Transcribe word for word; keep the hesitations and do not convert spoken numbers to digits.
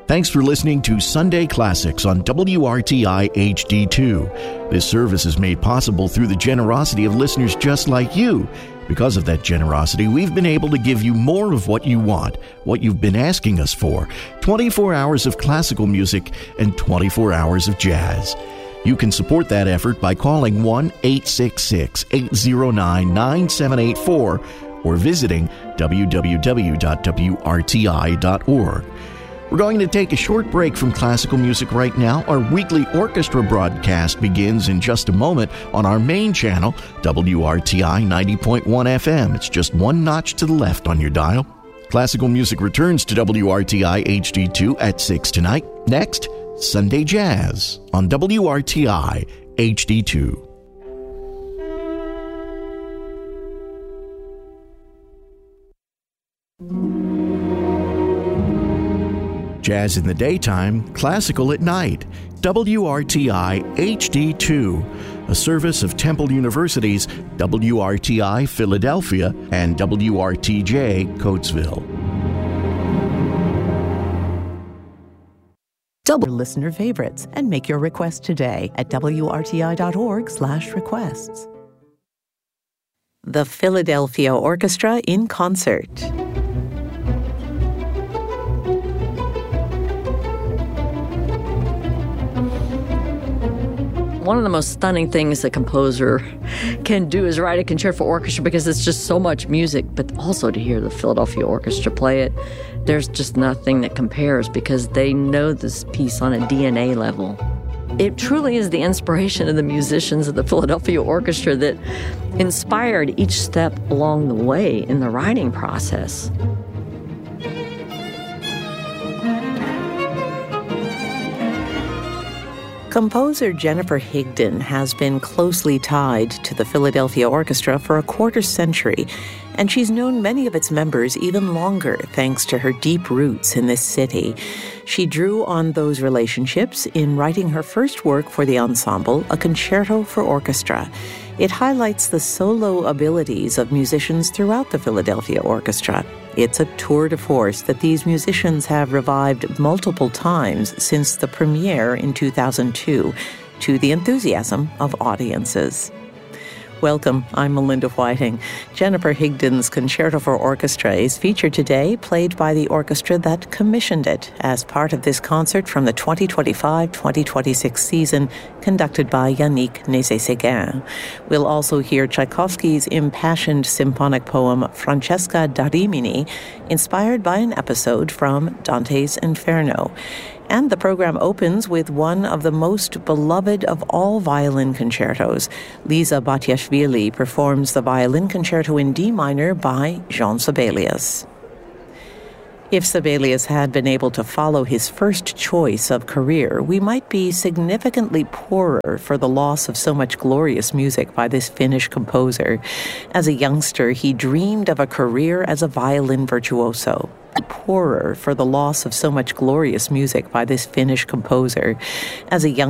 Thanks for listening to Sunday Classics on W R T I H D two. This service is made possible through the generosity of listeners just like you. Because of that generosity, we've been able to give you more of what you want, what you've been asking us for, twenty-four hours of classical music and twenty-four hours of jazz. You can support that effort by calling one eight six six, eight zero nine, nine seven eight four or visiting w w w dot w r t i dot org. We're going to take a short break from classical music right now. Our weekly orchestra broadcast begins in just a moment on our main channel, W R T I ninety point one F M. It's just one notch to the left on your dial. Classical music returns to W R T I H D two at six tonight. Next, Sunday Jazz on W R T I H D two. Jazz in the daytime, classical at night. W R T I H D two, a service of Temple University's W R T I Philadelphia and W R T J Coatesville. Double listener favorites and make your request today at W R T I dot org slash requests. The Philadelphia Orchestra in concert. One of the most stunning things a composer can do is write a concerto for orchestra because it's just so much music, but also to hear the Philadelphia Orchestra play it, there's just nothing that compares because they know this piece on a D N A level. It truly is the inspiration of the musicians of the Philadelphia Orchestra that inspired each step along the way in the writing process. Composer Jennifer Higdon has been closely tied to the Philadelphia Orchestra for a quarter century, and she's known many of its members even longer thanks to her deep roots in this city. She drew on those relationships in writing her first work for the ensemble, a concerto for orchestra. It highlights the solo abilities of musicians throughout the Philadelphia Orchestra. It's a tour de force that these musicians have revived multiple times since the premiere in two thousand two, to the enthusiasm of audiences. Welcome, I'm Melinda Whiting. Jennifer Higdon's Concerto for Orchestra is featured today, played by the orchestra that commissioned it as part of this concert from the twenty twenty-five twenty twenty-six season, conducted by Yannick Nézet-Séguin. We'll also hear Tchaikovsky's impassioned symphonic poem Francesca da Rimini, inspired by an episode from Dante's Inferno. And the program opens with one of the most beloved of all violin concertos. Liza Batiashvili performs the Violin Concerto in D minor by Jean Sibelius. If Sibelius had been able to follow his first choice of career, we might be significantly poorer for the loss of so much glorious music by this Finnish composer. As a youngster, he dreamed of a career as a violin virtuoso. Poorer for the loss of so much glorious music by this Finnish composer. As a young